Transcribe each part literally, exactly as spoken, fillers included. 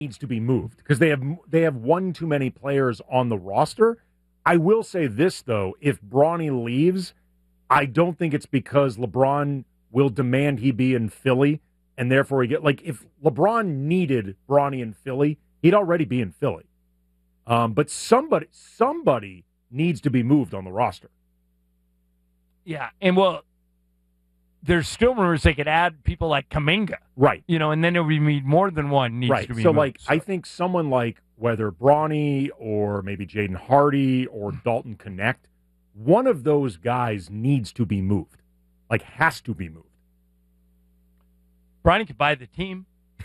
needs to be moved because they have they have one too many players on the roster. I will say this, though. If Bronny leaves, I don't think it's because LeBron will demand he be in Philly, and therefore he get like if LeBron needed Bronny in Philly, he'd already be in Philly. Um, but somebody somebody needs to be moved on the roster. Yeah, and well, there's still rumors they could add people like Kuminga. Right. You know, and then it would be more than one needs right. to be so, moved. like, So, I think someone like whether Bronny or maybe Jaden Hardy or Dalton Connect, one of those guys needs to be moved. Like, has to be moved. Bronny could buy the team.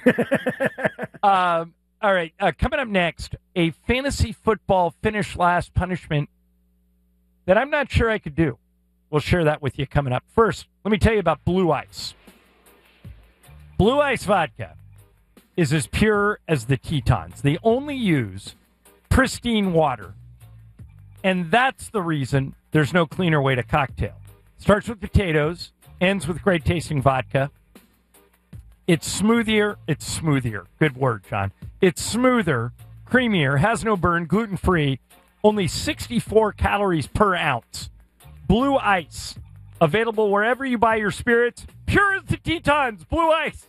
um, all right, uh, coming up next, a fantasy football finish last punishment that I'm not sure I could do. We'll share that with you coming up. First, let me tell you about Blue Ice. Blue Ice vodka is as pure as the Tetons. They only use pristine water. And that's the reason there's no cleaner way to cocktail. Starts with potatoes, ends with great tasting vodka. It's smoothier. It's smoothier. Good word, John. It's smoother, creamier, has no burn, gluten-free, only sixty-four calories per ounce. Blue Ice, available wherever you buy your spirits. Pure as the Tetons, Blue Ice.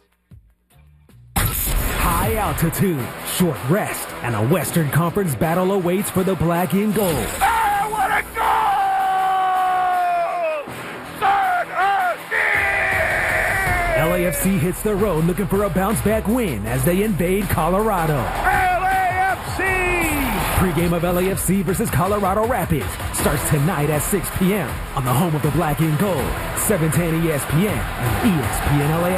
High altitude, short rest, and a Western Conference battle awaits for the black and gold. I want to go! Son of Steve! L A F C hits the road looking for a bounce-back win as they invade Colorado. L A F C! Pre-game of L A F C versus Colorado Rapids starts tonight at six p.m. on the home of the black and gold, seven ten E S P N and E S P N L A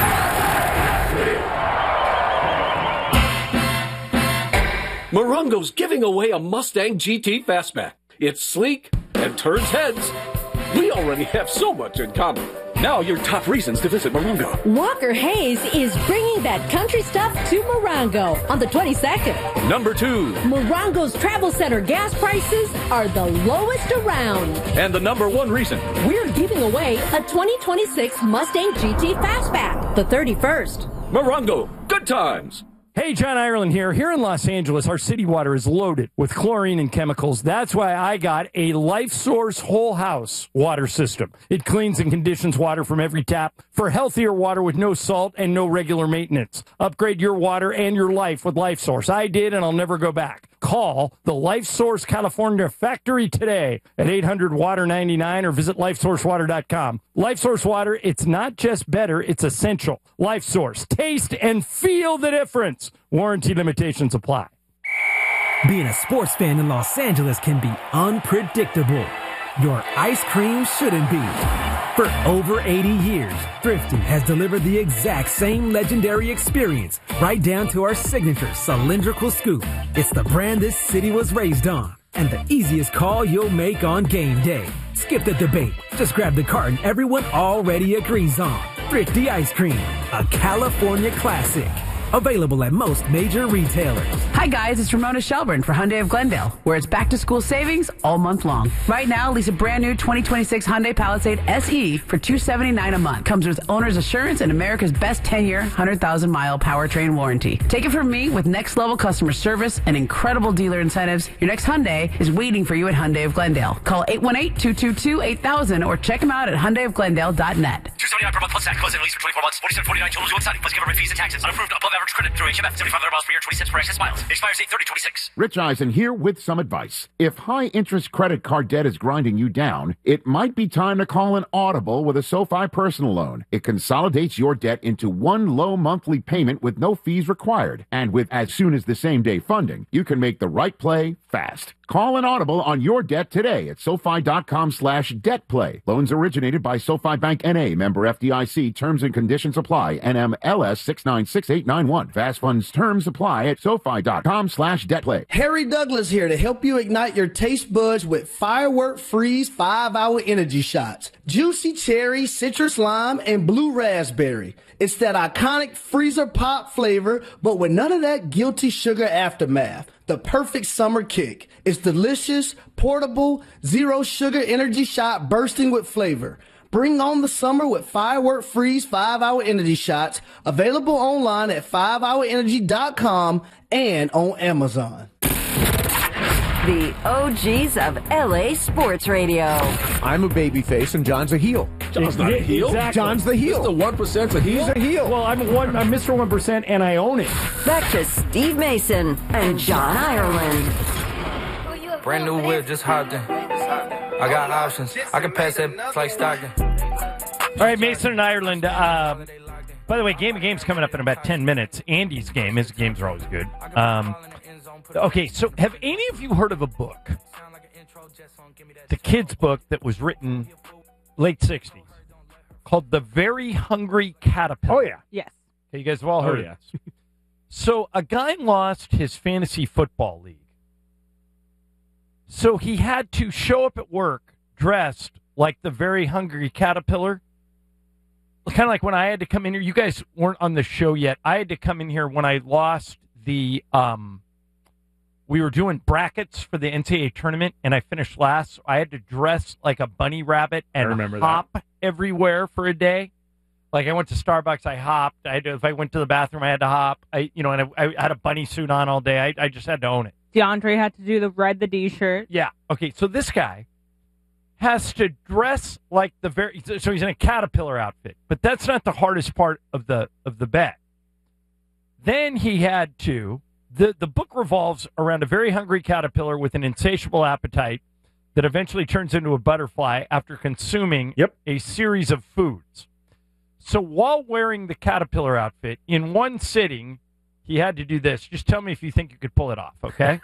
app. Morongo's giving away a Mustang G T Fastback. It's sleek and turns heads. We already have so much in common. Now your top reasons to visit Morongo. Walker Hayes is bringing that country stuff to Morongo on the twenty-second. Number two. Morongo's Travel Center gas prices are the lowest around. And the number one reason. We're giving away a twenty twenty-six Mustang G T Fastback the thirty-first. Morongo, good times. Hey, John Ireland here. Here in Los Angeles, our city water is loaded with chlorine and chemicals. That's why I got a Life Source whole house water system. It cleans and conditions water from every tap for healthier water with no salt and no regular maintenance. Upgrade your water and your life with Life Source. I did, and I'll never go back. Call the Life Source California factory today at eight hundred water ninety-nine or visit life source water dot com. Life Source water, it's not just better, it's essential. Life Source, taste and feel the difference. Warranty limitations apply. Being a sports fan in Los Angeles can be unpredictable. Your ice cream shouldn't be. For over eighty years, Thrifty has delivered the exact same legendary experience, right down to our signature cylindrical scoop. It's the brand this city was raised on, and the easiest call you'll make on game day. Skip the debate. Just grab the carton everyone already agrees on. Thrifty Ice Cream, a California classic. Available at most major retailers. Hi guys, it's Ramona Shelburne for Hyundai of Glendale, where it's back to school savings all month long. Right now, lease a brand new twenty twenty-six Hyundai Palisade S E for two hundred seventy-nine dollars a month. Comes with owner's assurance and America's best ten-year, one hundred thousand mile powertrain warranty. Take it from me, with next level customer service and incredible dealer incentives, your next Hyundai is waiting for you at Hyundai of Glendale. Call eight one eight, two two two, eight thousand or check them out at hyundai of glendale dot net. two seventy-nine per month plus tax. Close in lease for twenty-four months. forty-seven forty-nine total due on signing plus government fees and taxes. Unapproved above average credit through H M F. seventy-five hundred miles per year, twenty cents per excess miles. Expires eight thirty twenty-six. Rich Eisen here with some advice. If high-interest credit card debt is grinding you down, it might be time to call an Audible with a SoFi personal loan. It consolidates your debt into one low monthly payment with no fees required. And with as soon as the same day funding, you can make the right play fast. Call an Audible on your debt today at SoFi.com slash debt play. Loans originated by SoFi Bank N A, member F D I C. Terms and conditions apply. N M L S six nine six eight nine one. Fast funds terms apply at SoFi.com slash debt play. Harry Douglas here to help you ignite your taste buds with Firework Freeze five hour energy shots. Juicy cherry, citrus lime, and blue raspberry. It's that iconic freezer pop flavor, but with none of that guilty sugar aftermath. The perfect summer kick. It's delicious, portable, zero sugar energy shot bursting with flavor. Bring on the summer with Firework Freeze five hour Energy Shots, available online at five hour energy dot com and on Amazon. The O Gs of L A Sports Radio. I'm a babyface and John's a heel. John's not a heel. Exactly. John's the heel. He's the one percent a heel. He's a heel. Well, I'm one. I'm Mister One Percent, and I own it. Back to Steve Mason and John Ireland. Brand new whip, just hopped in. I got options. I can pass that like Stockton. All right, Mason and Ireland. Uh, by the way, Game of Games coming up in about ten minutes. Andy's game. His games are always good. Um, okay, so have any of you heard of a book? The kid's book that was written late sixties called The Very Hungry Caterpillar. Oh, yeah. Yes. Okay, you guys have all heard Oh, of yeah. this. So a guy lost his fantasy football league. So he had to show up at work dressed like the Very Hungry Caterpillar. Kind of like when I had to come in here. You guys weren't on the show yet. I had to come in here when I lost the um, – we were doing brackets for the N C double A tournament, and I finished last. So I had to dress like a bunny rabbit and remember hop that. everywhere for a day. Like I went to Starbucks, I hopped. I had to, if I went to the bathroom, I had to hop. I, you know, and I, I had a bunny suit on all day. I, I just had to own it. DeAndre had to do the red the D shirt. Yeah. Okay. So this guy has to dress like the very. So he's in a caterpillar outfit, but that's not the hardest part of the of the bet. Then he had to. the The book revolves around a very hungry caterpillar with an insatiable appetite that eventually turns into a butterfly after consuming yep. a series of foods. So while wearing the caterpillar outfit in one sitting, he had to do this. Just tell me if you think you could pull it off, okay?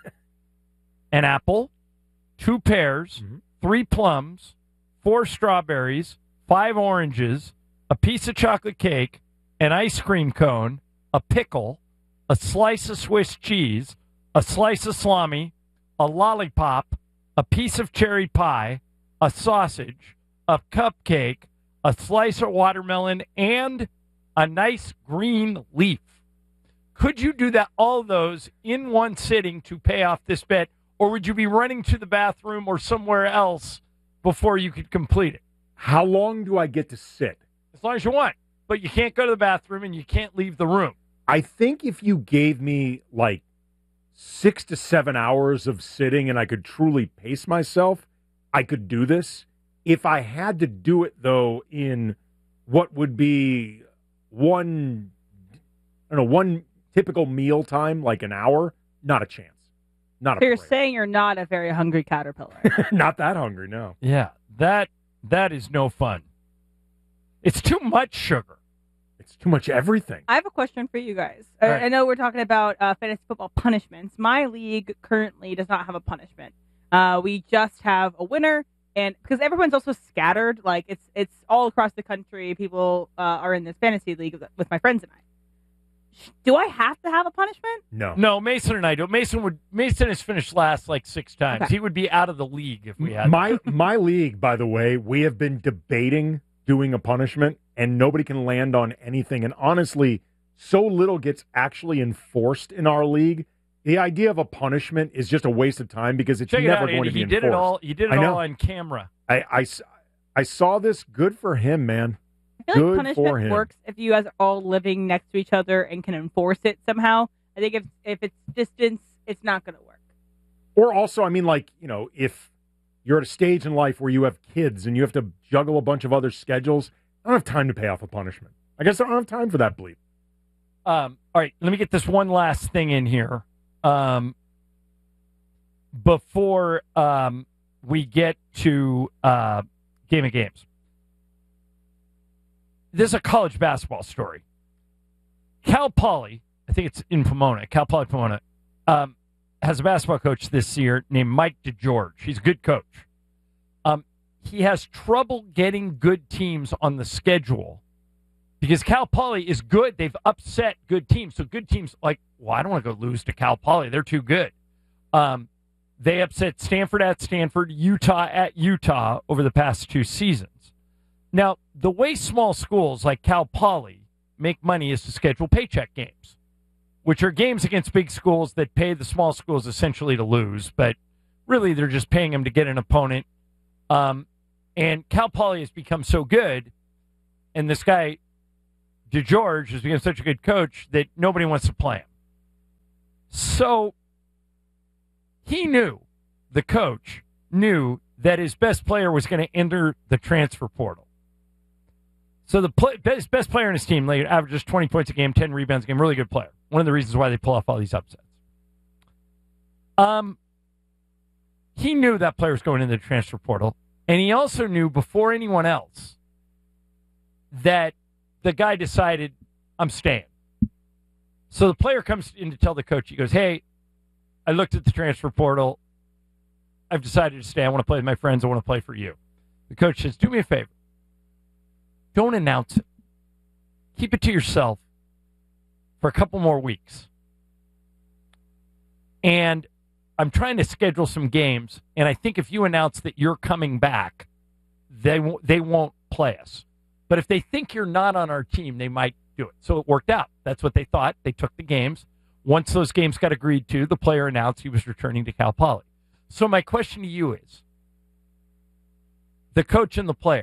An apple, two pears, mm-hmm. three plums, four strawberries, five oranges, a piece of chocolate cake, an ice cream cone, a pickle, a slice of Swiss cheese, a slice of salami, a lollipop, a piece of cherry pie, a sausage, a cupcake, a slice of watermelon, and a nice green leaf. Could you do that, all those in one sitting to pay off this bet, or would you be running to the bathroom or somewhere else before you could complete it? How long do I get to sit? As long as you want, but you can't go to the bathroom and you can't leave the room. I think if you gave me like six to seven hours of sitting and I could truly pace myself, I could do this. If I had to do it, though, in what would be one, I don't know, one typical meal time, like an hour, not a chance. Not a So you're prayer. saying you're not a very hungry caterpillar. Not that hungry, no. Yeah, that that is no fun. It's too much sugar. It's too much everything. I have a question for you guys. All I, right. I know we're talking about uh, fantasy football punishments. My league currently does not have a punishment. Uh, we just have a winner, and because everyone's also scattered, like it's it's all across the country. People uh, are in this fantasy league with my friends and I. Do I have to have a punishment? No. No, Mason and I do. Mason would Mason has finished last like six times. Okay. He would be out of the league if we had my my league, by the way, we have been debating doing a punishment, and nobody can land on anything. And honestly, so little gets actually enforced in our league. The idea of a punishment is just a waste of time because it's Check it never out, going Andy. to be He enforced. did it all. He did it I know. all on camera. I, I, I saw this. Good for him, man. I feel like Good for punishment him. works if you guys are all living next to each other and can enforce it somehow. I think if if it's distance, it's not going to work. Or also, I mean, like, you know, if you're at a stage in life where you have kids and you have to juggle a bunch of other schedules, I don't have time to pay off a punishment. I guess I don't have time for that bleep. Um, all right, let me get this one last thing in here um, before um, we get to uh, Game of Games. This is a college basketball story. Cal Poly, I think it's in Pomona, Cal Poly Pomona, um, has a basketball coach this year named Mike DeGeorge. He's a good coach. Um, he has trouble getting good teams on the schedule because Cal Poly is good. They've upset good teams. So good teams like, well, I don't want to go lose to Cal Poly. They're too good. Um, they upset Stanford at Stanford, Utah at Utah over the past two seasons. Now, the way small schools like Cal Poly make money is to schedule paycheck games, which are games against big schools that pay the small schools essentially to lose, but really they're just paying them to get an opponent. Um, And Cal Poly has become so good, and this guy, DeGeorge, has become such a good coach that nobody wants to play him. So he knew, the coach knew, that his best player was going to enter the transfer portal. So the play, best, best player in his team, like, averages twenty points a game, ten rebounds a game, really good player. One of the reasons why they pull off all these upsets. Um, he knew that player was going into the transfer portal, and he also knew before anyone else that the guy decided, I'm staying. So the player comes in to tell the coach, he goes, hey, I looked at the transfer portal. I've decided to stay. I want to play with my friends. I want to play for you. The coach says, do me a favor. Don't announce it. Keep it to yourself for a couple more weeks. And I'm trying to schedule some games, and I think if you announce that you're coming back, they w- they won't play us. But if they think you're not on our team, they might do it. So it worked out. That's what they thought. They took the games. Once those games got agreed to, the player announced he was returning to Cal Poly. So my question to you is, the coach and the player,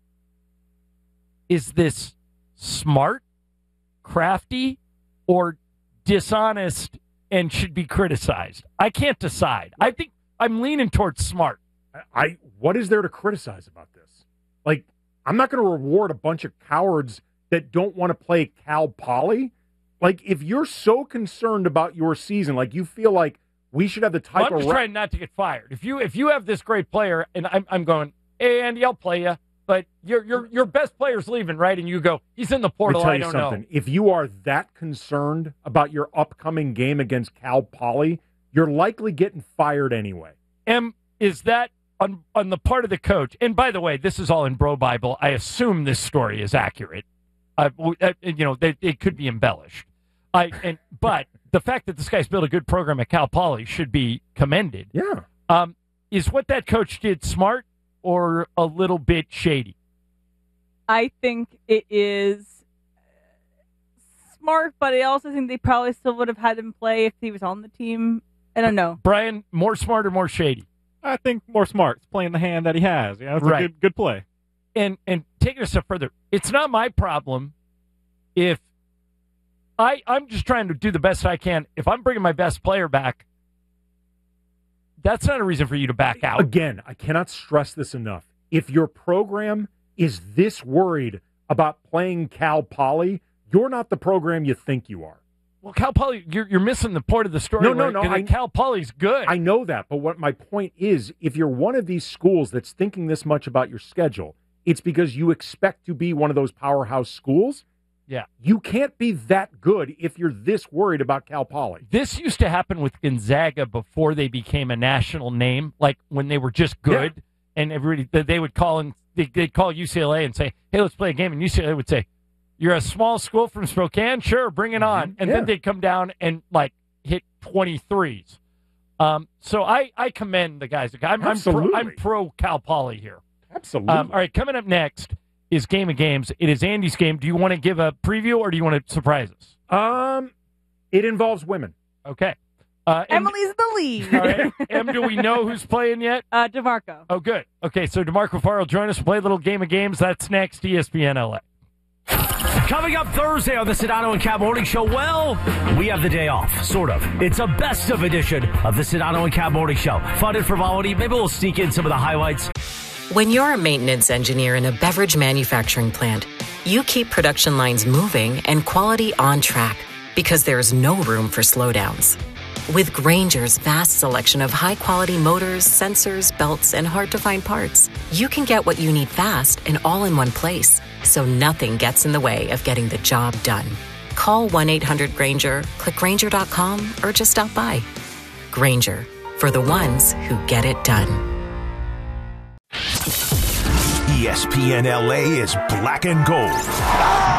is this smart, crafty, or dishonest and should be criticized? I can't decide. I think I'm leaning towards smart. I what is there to criticize about this? Like, I'm not going to reward a bunch of cowards that don't want to play Cal Poly. Like, if you're so concerned about your season, like you feel like we should have the type well, I'm of... just ra- trying not to get fired. If you if you have this great player, and I'm I'm going, hey, Andy, I'll play you, but your your your best player's leaving, right? And you go, he's in the portal, Let me I tell don't you something. know. If you are that concerned about your upcoming game against Cal Poly, you're likely getting fired anyway. M, is that on, on the part of the coach? And by the way, this is all in Bro Bible. I assume this story is accurate. Uh, you know, they, it could be embellished. I and but the fact that this guy's built a good program at Cal Poly should be commended. Yeah. Um, is what that coach did smart or a little bit shady? I think it is smart, but I also think they probably still would have had him play if he was on the team. I don't know. Brian, more smart or more shady? I think more smart. It's playing the hand that he has. Yeah, it's Right. a good, good play. And and take it a step further. It's not my problem if I, I'm just trying to do the best I can. If I'm bringing my best player back, that's not a reason for you to back out. Again, I cannot stress this enough. If your program is this worried about playing Cal Poly, you're not the program you think you are. Well, Cal Poly, you're, you're missing the point of the story. No, no, where, no. 'cause I, Cal Poly's good. I know that, but what my point is, if you're one of these schools that's thinking this much about your schedule, it's because you expect to be one of those powerhouse schools. Yeah. You can't be that good if you're this worried about Cal Poly. This used to happen with Gonzaga before they became a national name, like when they were just good, yeah. and everybody they would call and they'd call U C L A and say, "Hey, let's play a game," and U C L A would say, "You're a small school from Spokane, sure, bring it on," and yeah. then they'd come down and like hit twenty-threes. Um, so I, I commend the guys. I'm, I'm pro, I'm pro Cal Poly here. Absolutely. Um, all right, coming up next is Game of Games. It is Andy's game. Do you want to give a preview or do you want to surprise us? Um, it involves women. Okay. Uh, and, Emily's the lead. all right. Em, do we know who's playing yet? Uh, DeMarco. Oh, good. Okay, so DeMarco Farr will join us. We'll play a little Game of Games. That's next, E S P N L A. Coming up Thursday on the Sedano and Cat Morning Show, well, we have the day off, sort of. It's a best of edition of the Sedano and Cat Morning Show. Fun and frivolity. Maybe we'll sneak in some of the highlights. When you're a maintenance engineer in a beverage manufacturing plant, you keep production lines moving and quality on track because there's no room for slowdowns. With Grainger's vast selection of high-quality motors, sensors, belts, and hard-to-find parts, you can get what you need fast and all in one place, so nothing gets in the way of getting the job done. Call one eight hundred Grainger, click Grainger dot com, or just stop by. Grainger, for the ones who get it done. E S P N L A is black and gold.